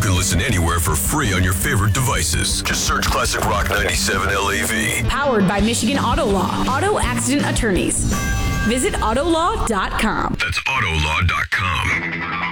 can listen anywhere for free on your favorite devices. Just search Classic Rock 97 LAV. Powered by Michigan Auto Law. Auto accident attorneys. Visit Autolaw.com. That's Autolaw.com.